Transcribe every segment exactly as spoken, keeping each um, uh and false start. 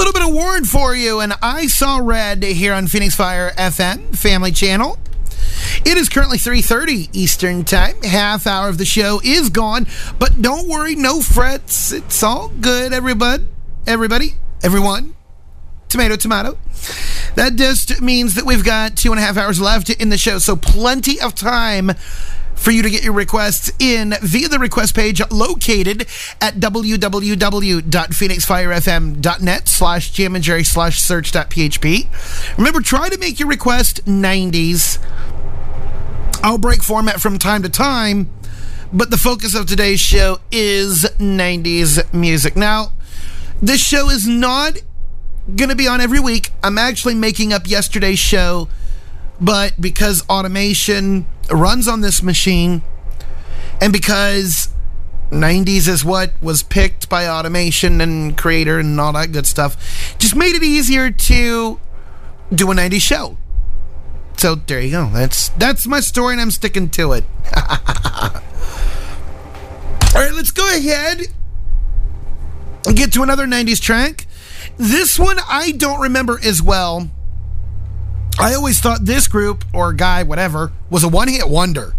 little bit of Warren for you, and I Saw Red here on Phoenix Fire F M, Family Channel. It is currently three thirty Eastern Time. Half hour of the show is gone, but don't worry, no frets. It's all good, everybody. Everybody, everyone. Tomato, tomato. That just means that we've got two and a half hours left in the show, so plenty of time for you to get your requests in via the request page located at w w w dot phoenix fire f m dot net slash jam and jerry slash search dot p h p. Remember, try to make your request nineties. I'll break format from time to time, but the focus of today's show is nineties music. Now, this show is not going to be on every week. I'm actually making up yesterday's show, but because automation runs on this machine, and because nineties is what was picked by automation and creator and all that good stuff, just made it easier to do a nineties show. So there you go. That's that's my story, and I'm sticking to it. All right, let's go ahead and get to another nineties track. This one I don't remember as well. I always thought this group, or guy, whatever, was a one-hit wonder.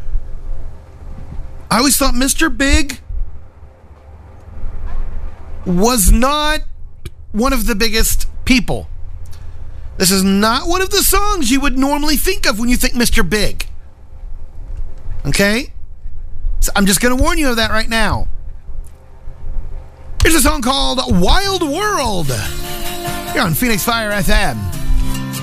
I always thought Mister Big was not one of the biggest people. This is not one of the songs you would normally think of when you think Mister Big. Okay? So I'm just going to warn you of that right now. Here's a song called Wild World. You're on Phoenix Fire F M.